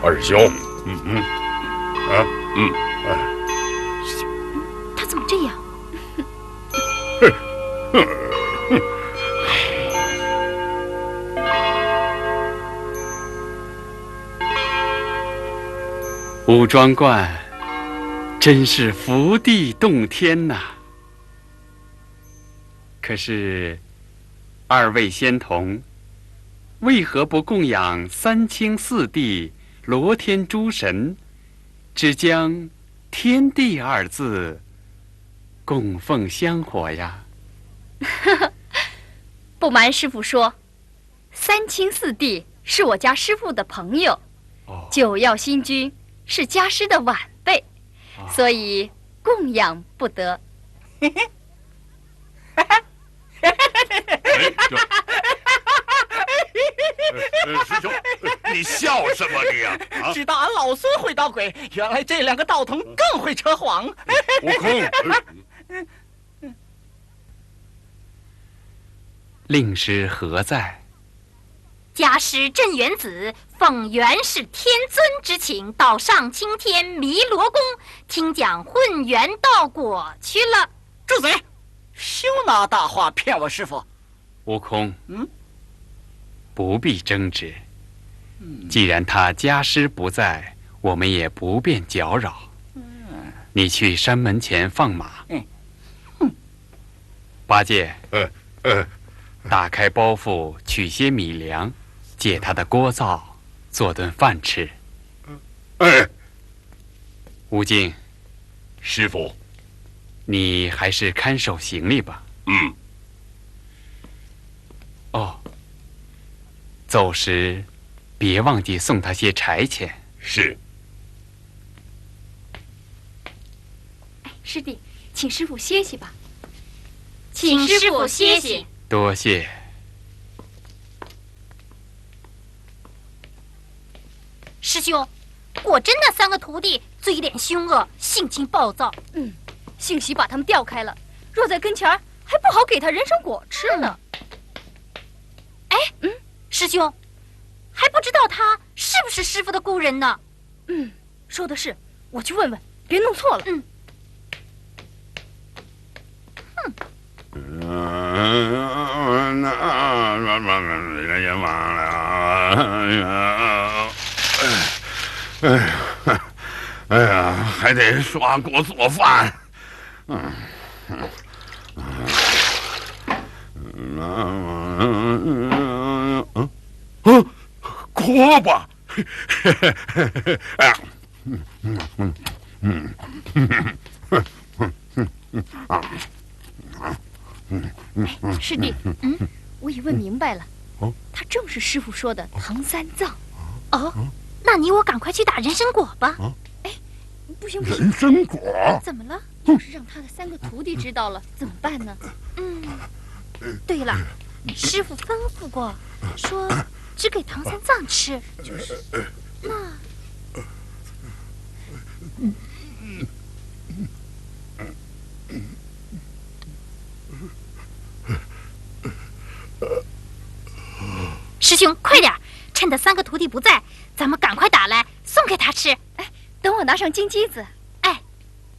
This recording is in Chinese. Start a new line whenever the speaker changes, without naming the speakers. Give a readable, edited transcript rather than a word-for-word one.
二兄，
他怎么这样？
武庄观真是福地洞天呐！可是，二位仙童为何不供养三清四帝、罗天诸神，只将“天地”二字供奉香火呀？
不瞒师傅说，三清四帝是我家师傅的朋友，九曜星君是家师的晚辈，所以供养不得。
师兄，你笑什么你呀？
知道俺老孙会捣鬼，原来这两个道童更会扯谎。
悟空，
令师何在？
家师镇元子奉元始天尊之请，到上青天弥罗宫听讲混元道果去了。
住嘴！休拿大话骗我师傅。
悟空，不必争执。既然他家师不在，我们也不便搅扰。你去山门前放马。八戒，打开包袱，取些米粮，借他的锅灶，做顿饭吃。悟净，
师傅，
你还是看守行李吧。哦，走时别忘记送他些柴钱。
是。
师弟，请师傅歇息吧。
请师傅歇息。
多谢。
师兄，果真那三个徒弟嘴脸凶恶，性情暴躁。
幸喜把他们调开了，若在跟前儿，还不好给他人参果吃呢。
师兄，还不知道他是不是师傅的故人呢？
说的是，我去问问，别弄错了。
哎呀，还得刷锅做饭。锅巴。
师弟，我已问明白了，他正是师傅说的唐三藏。
那你我赶快去打人参果吧。
不行，
人参果
怎么了？要是让他的三个徒弟知道了，怎么办呢？
对了，师傅吩咐过，说只给唐三藏吃。那师兄，快点，趁着三个徒弟不在，咱们赶快打来送给他吃。
等我拿上金鸡子。